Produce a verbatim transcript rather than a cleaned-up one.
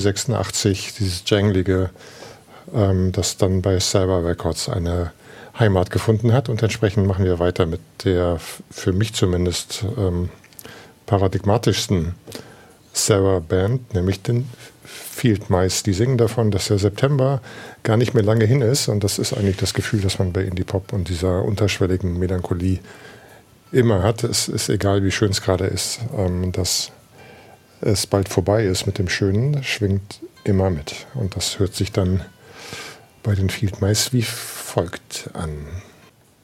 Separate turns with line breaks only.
sechsundachtzig, dieses Janglige, ähm, das dann bei Sarah Records eine Heimat gefunden hat. Und entsprechend machen wir weiter mit der, für mich zumindest, ähm, paradigmatischsten Sarah-Band, nämlich den Field Mice. Die singen davon, dass der September gar nicht mehr lange hin ist. Und das ist eigentlich das Gefühl, das man bei Indie-Pop und dieser unterschwelligen Melancholie immer hat. Es ist egal, wie schön es gerade ist, ähm, dass es bald vorbei ist mit dem Schönen, schwingt immer mit. Und das hört sich dann bei den Field Mice wie folgt an.